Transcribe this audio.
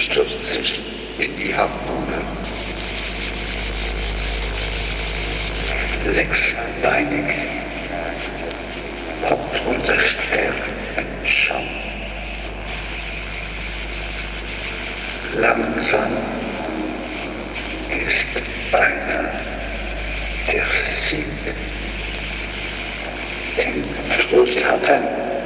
stürzt sich in die Harpune. Sechsbeinig hockt unser Sternenschaum. Langsam ist einer, der sieht den Trost hat ein